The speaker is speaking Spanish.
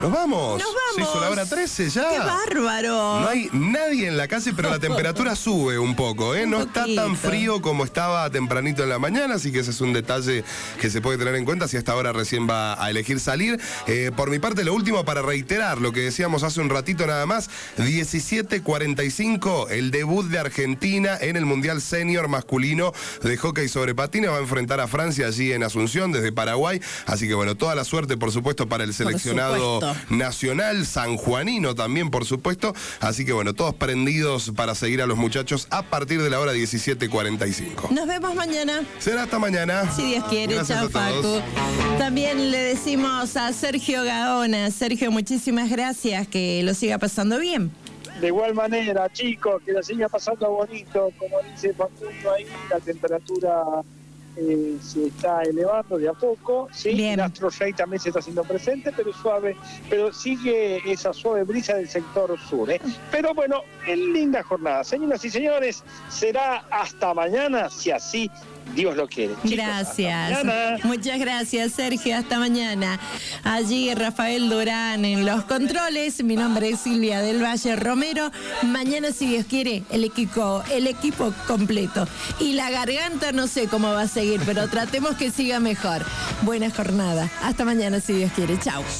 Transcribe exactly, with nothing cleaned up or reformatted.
¡Nos vamos! ¡Nos vamos! Se hizo la hora trece ya. ¡Qué bárbaro! No hay nadie en la calle, pero la temperatura sube un poco, ¿eh? Un no poquito. está tan frío como estaba tempranito en la mañana, así que ese es un detalle que se puede tener en cuenta si hasta ahora recién va a elegir salir. Eh, por mi parte, lo último para reiterar lo que decíamos hace un ratito nada más, diecisiete cuarenta y cinco, el debut de Argentina en el Mundial Senior masculino de hockey sobre patines, va a enfrentar a Francia allí en Asunción desde Paraguay, así que bueno, toda la suerte por supuesto para el seleccionado nacional, sanjuanino también, por supuesto. Así que bueno, todos prendidos para seguir a los muchachos a partir de la hora diecisiete cuarenta y cinco. Nos vemos mañana. Será hasta mañana. Si Dios quiere. Gracias Chao, a todos. Facu. También le decimos a Sergio Gaona. Sergio, muchísimas gracias. Que lo siga pasando bien. De igual manera, chicos, que la siga pasando bonito. Como dice Facundo ahí, la temperatura Eh, se está elevando de a poco, ¿sí? Bien. El Astro Rey también se está haciendo presente, pero suave, pero sigue esa suave brisa del sector sur, ¿eh? Pero bueno, en linda jornada. Señoras y señores, será hasta mañana, si así Dios lo quiere. Chicos, Gracias. hasta mañana. Muchas gracias, Sergio. Hasta mañana. Allí Rafael Durán en los controles. Mi nombre es Silvia del Valle Romero. Mañana, si Dios quiere, el equipo, el equipo completo. Y la garganta no sé cómo va a seguir, pero tratemos que siga mejor. Buena jornada. Hasta mañana, si Dios quiere. Chau.